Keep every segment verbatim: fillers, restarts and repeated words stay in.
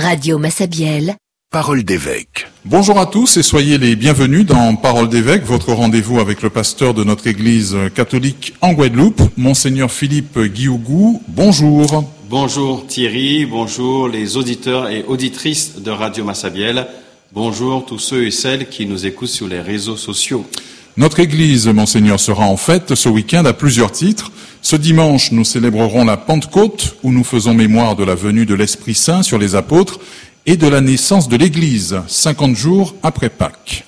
Radio Massabielle, Parole d'évêque. Bonjour à tous et soyez les bienvenus dans Parole d'évêque, votre rendez-vous avec le pasteur de notre église catholique en Guadeloupe, Monseigneur Philippe Guiougou. Bonjour. Bonjour Thierry, bonjour les auditeurs et auditrices de Radio Massabielle. Bonjour tous ceux et celles qui nous écoutent sur les réseaux sociaux. Notre église, Monseigneur, sera en fête ce week-end à plusieurs titres. Ce dimanche, nous célébrerons la Pentecôte, où nous faisons mémoire de la venue de l'Esprit Saint sur les apôtres et de la naissance de l'Église, cinquante jours après Pâques.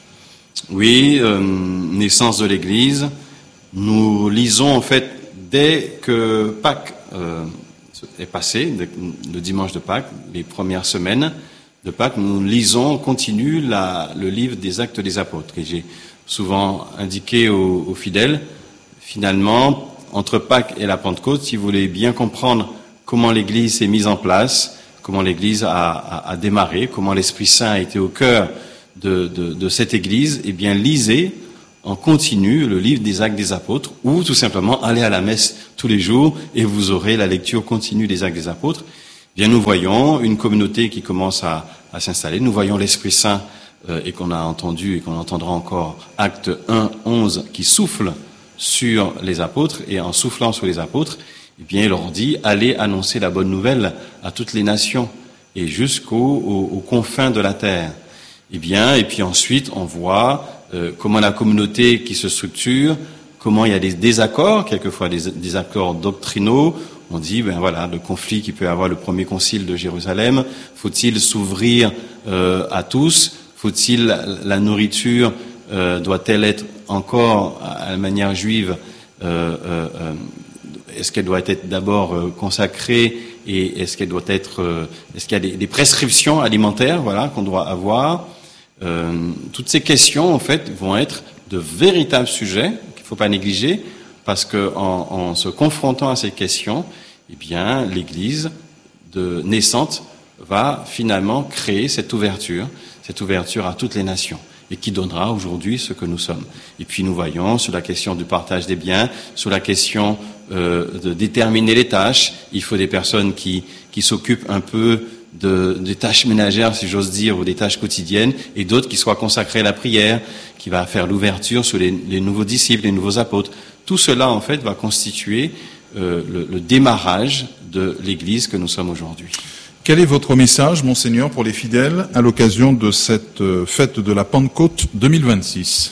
Oui, euh, naissance de l'Église. Nous lisons en fait, dès que Pâques euh, est passé, le dimanche de Pâques, les premières semaines de Pâques, nous lisons, on continue la, le livre des Actes des Apôtres, que j'ai souvent indiqué aux, aux fidèles. Finalement, entre Pâques et la Pentecôte, si vous voulez bien comprendre comment l'Église s'est mise en place, comment l'Église a, a, a démarré, comment l'Esprit Saint a été au cœur de, de, de cette Église, eh bien, lisez en continu le livre des Actes des Apôtres, ou tout simplement allez à la messe tous les jours et vous aurez la lecture continue des Actes des Apôtres. Eh bien, nous voyons une communauté qui commence à, à s'installer. Nous voyons l'Esprit Saint euh, et qu'on a entendu et qu'on entendra encore, Acte un, onze, qui souffle sur les apôtres, et en soufflant sur les apôtres, eh bien, il leur dit, allez annoncer la bonne nouvelle à toutes les nations et jusqu'aux aux, aux confins de la terre. Eh bien, et puis ensuite, on voit euh, comment la communauté qui se structure, comment il y a des désaccords, quelquefois des désaccords doctrinaux. On dit, ben voilà, le conflit qui peut avoir le premier concile de Jérusalem, faut-il s'ouvrir euh, à tous? Faut-il la nourriture euh, doit-elle être encore à la manière juive euh, euh, euh, Est-ce qu'elle doit être d'abord euh, consacrée et est-ce qu'elle doit être euh, est-ce qu'il y a des, des prescriptions alimentaires, voilà, qu'on doit avoir euh, Toutes ces questions, en fait, vont être de véritables sujets qu'il ne faut pas négliger, parce que en, en se confrontant à ces questions, eh bien, l'Église de naissante va finalement créer cette ouverture, cette ouverture à toutes les nations, et qui donnera aujourd'hui ce que nous sommes. Et puis nous voyons sur la question du partage des biens, sur la question euh, de déterminer les tâches. Il faut des personnes qui, qui s'occupent un peu de, des tâches ménagères, si j'ose dire, ou des tâches quotidiennes, et d'autres qui soient consacrées à la prière, qui va faire l'ouverture sur les, les nouveaux disciples, les nouveaux apôtres. Tout cela, en fait, va constituer euh, le, le démarrage de l'Église que nous sommes aujourd'hui. Quel est votre message, Monseigneur, pour les fidèles à l'occasion de cette fête de la Pentecôte deux mille vingt-six?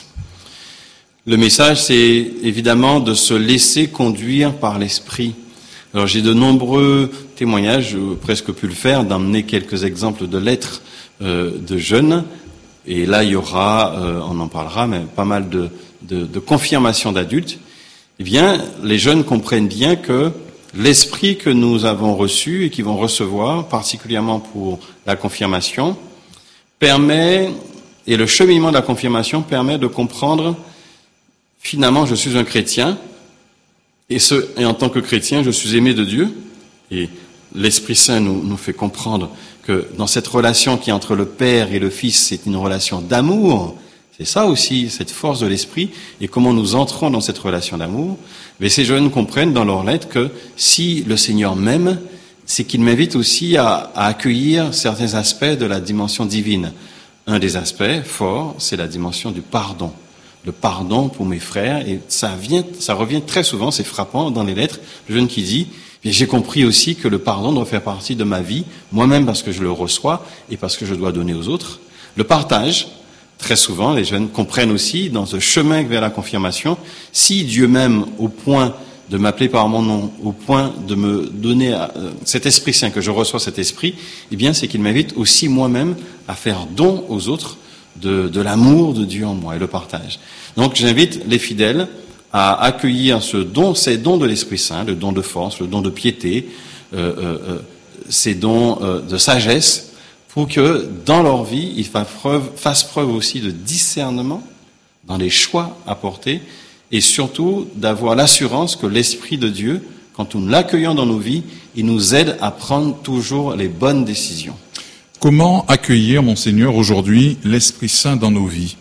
Le message, c'est évidemment de se laisser conduire par l'Esprit. Alors j'ai de nombreux témoignages, j'ai presque pu le faire, d'emmener quelques exemples de lettres euh, de jeunes. Et là, il y aura, euh, on en parlera, mais pas mal de, de, de confirmations d'adultes. Eh bien, les jeunes comprennent bien que l'esprit que nous avons reçu et qui vont recevoir, particulièrement pour la confirmation, permet, et le cheminement de la confirmation permet de comprendre, finalement, je suis un chrétien, et, ce, et en tant que chrétien, je suis aimé de Dieu, et l'Esprit Saint nous, nous fait comprendre que dans cette relation qui est entre le Père et le Fils, c'est une relation d'amour. C'est ça aussi, cette force de l'esprit, et comment nous entrons dans cette relation d'amour. Mais ces jeunes comprennent dans leurs lettres que si le Seigneur m'aime, c'est qu'il m'invite aussi à, à accueillir certains aspects de la dimension divine. Un des aspects forts, c'est la dimension du pardon. Le pardon pour mes frères, et ça vient, ça revient très souvent, c'est frappant dans les lettres, le jeune qui dit, j'ai compris aussi que le pardon doit faire partie de ma vie, moi-même parce que je le reçois et parce que je dois donner aux autres. Le partage, très souvent, les jeunes comprennent aussi, dans ce chemin vers la confirmation, si Dieu m'aime au point de m'appeler par mon nom, au point de me donner euh, cet Esprit Saint, que je reçois cet Esprit, eh bien, c'est qu'il m'invite aussi moi-même à faire don aux autres de, de l'amour de Dieu en moi et le partage. Donc, j'invite les fidèles à accueillir ce don, ces dons de l'Esprit Saint, le don de force, le don de piété, euh, euh, ces dons euh, de sagesse, pour que dans leur vie, ils fassent preuve, fassent preuve aussi de discernement dans les choix à porter, et surtout d'avoir l'assurance que l'Esprit de Dieu, quand nous l'accueillons dans nos vies, il nous aide à prendre toujours les bonnes décisions. Comment accueillir, Monseigneur, aujourd'hui l'Esprit Saint dans nos vies?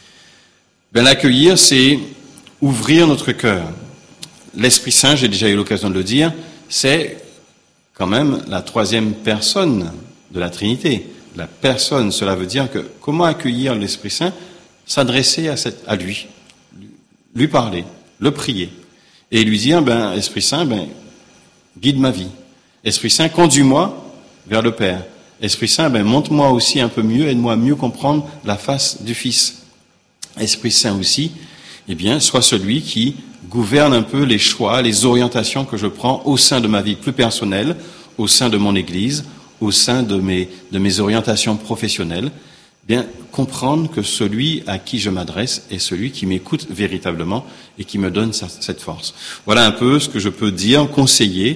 Ben, l'accueillir, c'est ouvrir notre cœur. L'Esprit Saint, j'ai déjà eu l'occasion de le dire, c'est quand même la troisième personne de la Trinité, la personne. Cela veut dire que comment accueillir l'Esprit Saint? S'adresser à, cette, à lui, lui parler, le prier, et lui dire, ben, Esprit Saint, ben, guide ma vie. Esprit Saint, conduis-moi vers le Père. Esprit Saint, ben, montre-moi aussi un peu mieux, aide-moi à mieux comprendre la face du Fils. Esprit Saint aussi, eh bien, sois celui qui gouverne un peu les choix, les orientations que je prends au sein de ma vie plus personnelle, au sein de mon Église, au sein de mes, de mes orientations professionnelles. Bien, comprendre que celui à qui je m'adresse est celui qui m'écoute véritablement et qui me donne sa, cette force. Voilà un peu ce que je peux dire, conseiller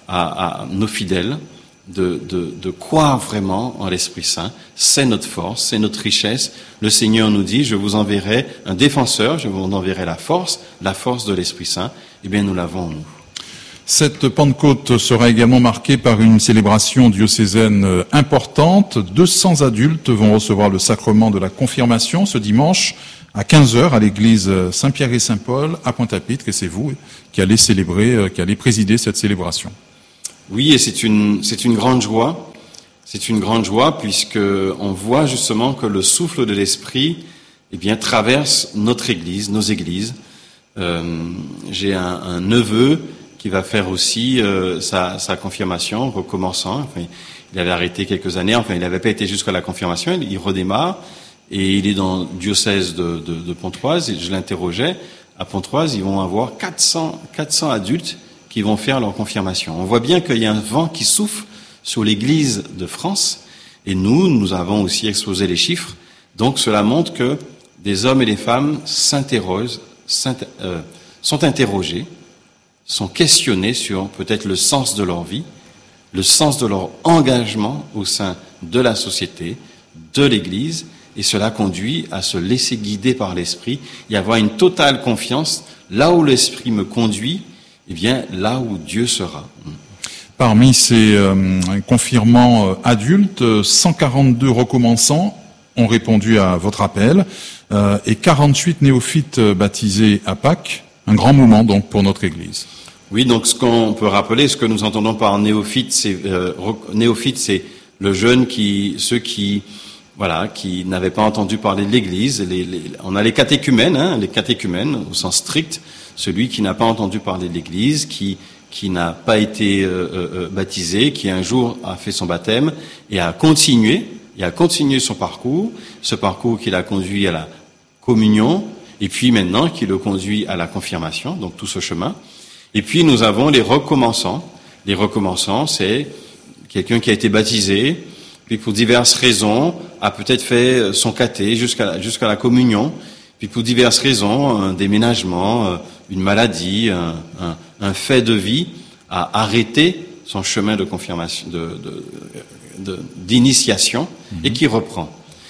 à, à nos fidèles, de, de, de croire vraiment en l'Esprit Saint. C'est notre force, c'est notre richesse. Le Seigneur nous dit, je vous enverrai un défenseur, je vous enverrai la force, la force de l'Esprit Saint. Eh bien, nous l'avons en nous. Cette Pentecôte sera également marquée par une célébration diocésaine importante. deux cents adultes vont recevoir le sacrement de la confirmation ce dimanche à quinze heures à l'église Saint-Pierre et Saint-Paul à Pointe-à-Pitre. Et c'est vous qui allez célébrer, qui allez présider cette célébration. Oui, et c'est une, c'est une grande joie. C'est une grande joie puisque on voit justement que le souffle de l'Esprit, eh bien, traverse notre église, nos églises. Euh, j'ai un, un neveu qui va faire aussi euh, sa, sa confirmation, recommençant. Enfin, il avait arrêté quelques années, enfin il n'avait pas été jusqu'à la confirmation, il, il redémarre, et il est dans le diocèse de, de, de Pontoise, et je l'interrogeais, à Pontoise, ils vont avoir quatre cents, quatre cents adultes qui vont faire leur confirmation. On voit bien qu'il y a un vent qui souffle sur l'Église de France, et nous, nous avons aussi exposé les chiffres, donc cela montre que des hommes et des femmes s'interrogent, s'inter, euh, sont interrogés, sont questionnés sur peut-être le sens de leur vie, le sens de leur engagement au sein de la société, de l'Église, et cela conduit à se laisser guider par l'Esprit et avoir une totale confiance. Là où l'Esprit me conduit, eh bien, là où Dieu sera. Parmi ces euh, confirmants euh, adultes, cent quarante-deux recommençants ont répondu à votre appel euh, et quarante-huit néophytes baptisés à Pâques. Un grand moment donc pour notre Église. Oui, donc ce qu'on peut rappeler, ce que nous entendons par néophyte, c'est euh, néophyte, c'est le jeune qui, ceux qui, voilà, qui n'avaient pas entendu parler de l'Église. Les, les, on a les catéchumènes, hein, les catéchumènes au sens strict, celui qui n'a pas entendu parler de l'Église, qui qui n'a pas été euh, euh, baptisé, qui un jour a fait son baptême et a continué, et a continué son parcours, ce parcours qui l'a conduit à la communion. Et puis maintenant, qui le conduit à la confirmation, donc tout ce chemin. Et puis nous avons les recommençants. Les recommençants, c'est quelqu'un qui a été baptisé, puis pour diverses raisons, a peut-être fait son caté jusqu'à jusqu'à la communion, puis pour diverses raisons, un déménagement, une maladie, un, un, un fait de vie, a arrêté son chemin de confirmation, de, de, de, d'initiation, mmh. et qui reprend.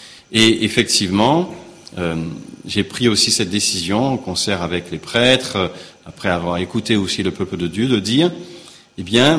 Et effectivement, euh, j'ai pris aussi cette décision en concert avec les prêtres, après avoir écouté aussi le peuple de Dieu, de dire, eh bien,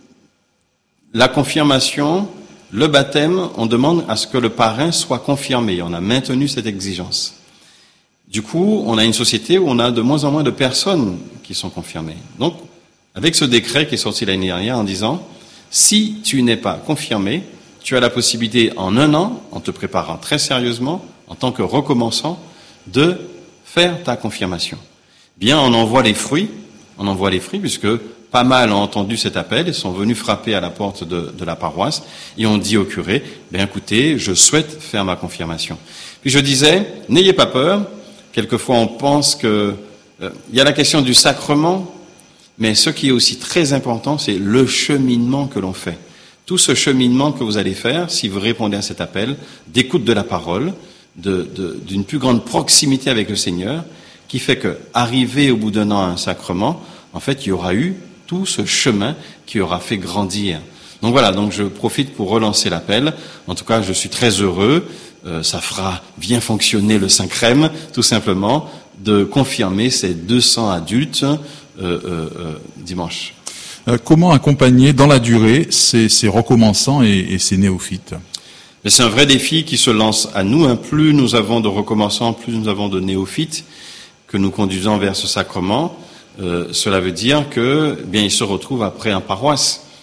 la confirmation, le baptême, on demande à ce que le parrain soit confirmé. On a maintenu cette exigence. Du coup, on a une société où on a de moins en moins de personnes qui sont confirmées. Donc, avec ce décret qui est sorti l'année dernière en disant, si tu n'es pas confirmé, tu as la possibilité en un an, en te préparant très sérieusement, en tant que recommençant, de faire ta confirmation. Bien, on en voit les fruits, on en voit les fruits, puisque pas mal ont entendu cet appel et sont venus frapper à la porte de, de la paroisse et ont dit au curé, bien écoutez, je souhaite faire ma confirmation. Puis je disais, n'ayez pas peur, quelquefois on pense que euh, il y a la question du sacrement, mais ce qui est aussi très important, c'est le cheminement que l'on fait. Tout ce cheminement que vous allez faire, si vous répondez à cet appel, d'écoute de la parole, de, de, d'une plus grande proximité avec le Seigneur, qui fait que, arrivé au bout d'un an à un sacrement, en fait, il y aura eu tout ce chemin qui aura fait grandir. Donc voilà, donc je profite pour relancer l'appel. En tout cas, je suis très heureux. Euh, ça fera bien fonctionner le Saint-Crème, tout simplement, de confirmer ces deux cents adultes euh, euh, euh, dimanche. Euh, comment accompagner dans la durée ces, ces recommençants et, et ces néophytes ? Mais c'est un vrai défi qui se lance à nous. Hein. Plus nous avons de recommençants, plus nous avons de néophytes que nous conduisons vers ce sacrement. Euh, cela veut dire que, eh bien, ils se retrouvent après en paroisse.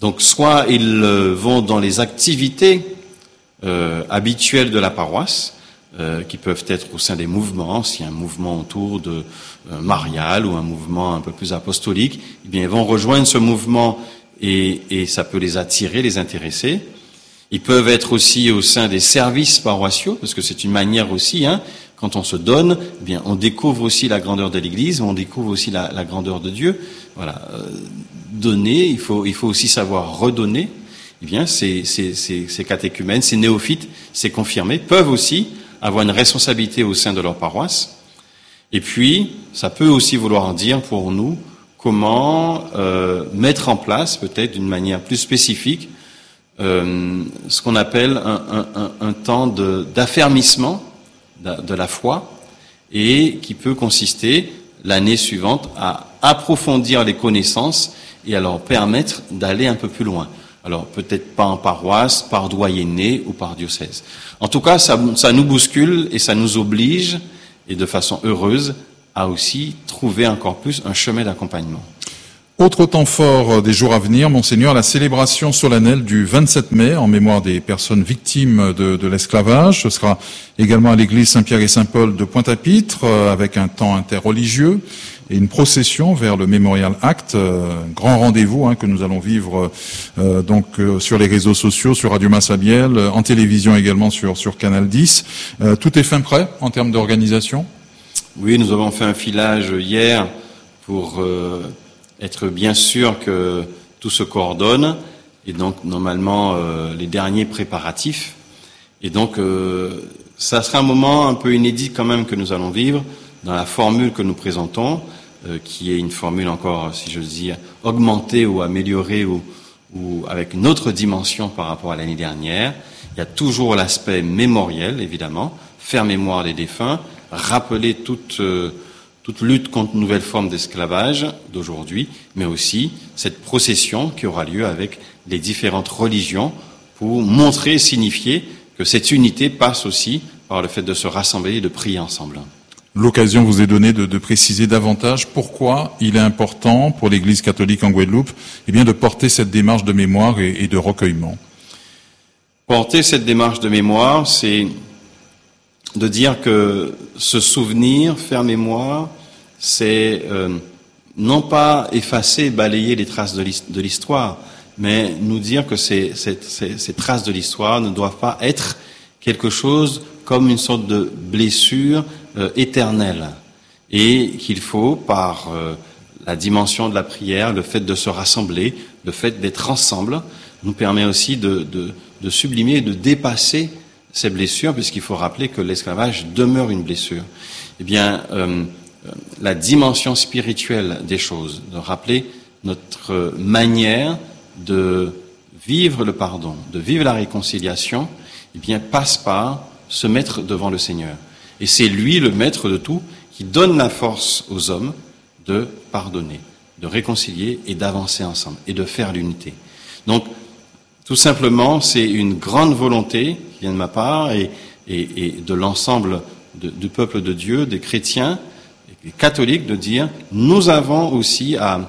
Donc soit ils euh, vont dans les activités euh, habituelles de la paroisse, euh, qui peuvent être au sein des mouvements, s'il y a un mouvement autour de euh, marial ou un mouvement un peu plus apostolique, eh bien ils vont rejoindre ce mouvement et, et ça peut les attirer, les intéresser. Ils peuvent être aussi au sein des services paroissiaux, parce que c'est une manière aussi, hein, quand on se donne, eh bien, on découvre aussi la grandeur de l'Église, on découvre aussi la, la grandeur de Dieu. Voilà, euh, donner, il faut, il faut aussi savoir redonner. Eh bien, ces, ces, ces, ces catéchumènes, ces néophytes, ces confirmés peuvent aussi avoir une responsabilité au sein de leur paroisse. Et puis, ça peut aussi vouloir dire pour nous comment euh, mettre en place, peut-être d'une manière plus spécifique, Euh, ce qu'on appelle un, un, un, un temps de, d'affermissement de, de la foi et qui peut consister l'année suivante à approfondir les connaissances et à leur permettre d'aller un peu plus loin. Alors peut-être pas en paroisse, par doyenné ou par diocèse. En tout cas, ça, ça nous bouscule et ça nous oblige, et de façon heureuse, à aussi trouver encore plus un chemin d'accompagnement. Autre temps fort des jours à venir, Monseigneur, la célébration solennelle du vingt-sept mai en mémoire des personnes victimes de, de l'esclavage. Ce sera également à l'église Saint-Pierre et Saint-Paul de Pointe-à-Pitre, avec un temps interreligieux et une procession vers le Memorial Act, un grand rendez-vous hein, que nous allons vivre euh, donc euh, sur les réseaux sociaux, sur Radio Massabielle, en télévision également sur, sur Canal dix. Euh, tout est fin prêt en termes d'organisation? Oui, nous avons fait un filage hier pour euh, être bien sûr que tout se coordonne, et donc normalement euh, les derniers préparatifs. Et donc euh, ça sera un moment un peu inédit quand même que nous allons vivre dans la formule que nous présentons, euh, qui est une formule encore, si je veux dire, augmentée ou améliorée ou, ou avec une autre dimension par rapport à l'année dernière. Il y a toujours l'aspect mémoriel, évidemment, faire mémoire des défunts, rappeler toute euh, toute lutte contre une nouvelle forme d'esclavage d'aujourd'hui, mais aussi cette procession qui aura lieu avec les différentes religions pour montrer et signifier que cette unité passe aussi par le fait de se rassembler et de prier ensemble. L'occasion vous est donnée de, de préciser davantage pourquoi il est important pour l'Église catholique en Guadeloupe eh bien, de porter cette démarche de mémoire et, et de recueillement. Porter cette démarche de mémoire, c'est de dire que ce souvenir, faire mémoire, c'est euh, non pas effacer, balayer les traces de l'histoire, mais nous dire que ces, ces, ces, ces traces de l'histoire ne doivent pas être quelque chose comme une sorte de blessure euh, éternelle, et qu'il faut, par euh, la dimension de la prière, le fait de se rassembler, le fait d'être ensemble, nous permet aussi de, de, de sublimer et de dépasser ces blessures, puisqu'il faut rappeler que l'esclavage demeure une blessure. Eh bien, euh, la dimension spirituelle des choses, de rappeler notre manière de vivre le pardon, de vivre la réconciliation, eh bien, passe par se mettre devant le Seigneur. Et c'est lui, le maître de tout, qui donne la force aux hommes de pardonner, de réconcilier et d'avancer ensemble, et de faire l'unité. Donc, tout simplement, c'est une grande volonté qui vient de ma part et, et, et de l'ensemble de, du peuple de Dieu, des chrétiens, des catholiques, de dire nous avons aussi à,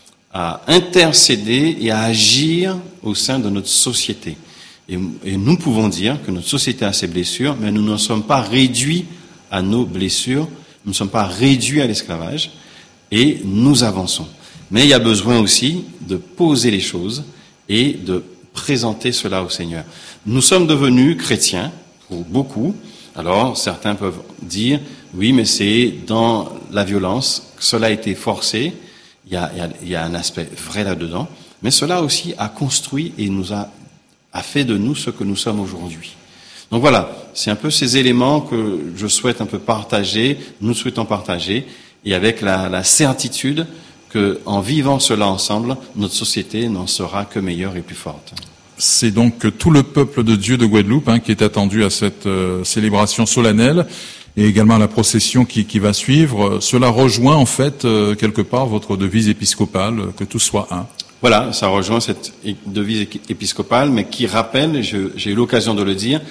à intercéder et à agir au sein de notre société. Et, et nous pouvons dire que notre société a ses blessures, mais nous ne sommes pas réduits à nos blessures, nous ne sommes pas réduits à l'esclavage, et nous avançons. Mais il y a besoin aussi de poser les choses et de présenter cela au Seigneur. Nous sommes devenus chrétiens, pour beaucoup. Alors, certains peuvent dire, oui, mais c'est dans la violence que cela a été forcé. Il y a, il y a, il y a un aspect vrai là-dedans. Mais cela aussi a construit et nous a, a fait de nous ce que nous sommes aujourd'hui. Donc voilà, c'est un peu ces éléments que je souhaite un peu partager, nous souhaitons partager, et avec la, la certitude qu'en vivant cela ensemble, notre société n'en sera que meilleure et plus forte. C'est donc tout le peuple de Dieu de Guadeloupe hein, qui est attendu à cette euh, célébration solennelle et également à la procession qui, qui va suivre. Cela rejoint en fait euh, quelque part votre devise épiscopale, que tout soit un. Voilà, ça rejoint cette devise épiscopale, mais qui rappelle, je, j'ai eu l'occasion de le dire,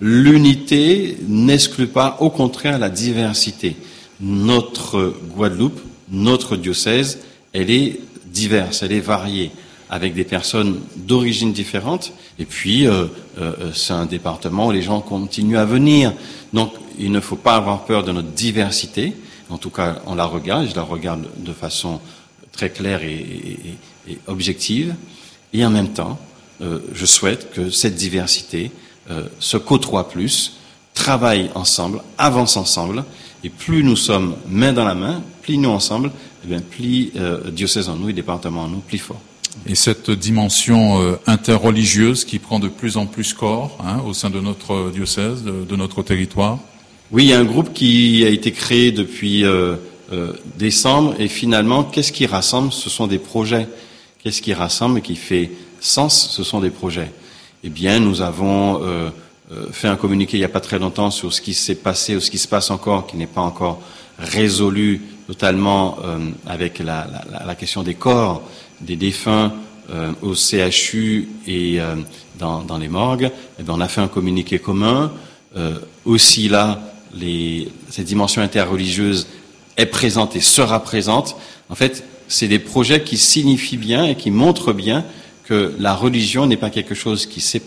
l'unité n'exclut pas, au contraire, la diversité. Notre Guadeloupe, notre diocèse, elle est diverse, elle est variée, avec des personnes d'origines différentes. Et puis, euh, euh, c'est un département où les gens continuent à venir. Donc, il ne faut pas avoir peur de notre diversité. En tout cas, on la regarde, je la regarde de façon très claire et, et, et objective. Et en même temps, euh, je souhaite que cette diversité euh, se côtoie plus, travaille ensemble, avance ensemble. Et plus nous sommes main dans la main, plus nous ensemble, eh bien, plus euh, diocèse en nous et département en nous, plus fort. Et cette dimension euh, interreligieuse qui prend de plus en plus corps hein, au sein de notre diocèse, de, de notre territoire. Oui, il y a un groupe qui a été créé depuis euh, euh, décembre et finalement, qu'est-ce qui rassemble? Ce sont des projets. Qu'est-ce qui rassemble et qui fait sens? Ce sont des projets. Eh bien, nous avons euh, euh, fait un communiqué il n'y a pas très longtemps sur ce qui s'est passé ou ce qui se passe encore, qui n'est pas encore résolu totalement euh, avec la, la, la question des corps des défunts euh, au C H U et euh, dans, dans les morgues. Eh bien, on a fait un communiqué commun. Euh, aussi là, les, cette dimension interreligieuse est présente et sera présente. En fait, c'est des projets qui signifient bien et qui montrent bien que la religion n'est pas quelque chose qui sépare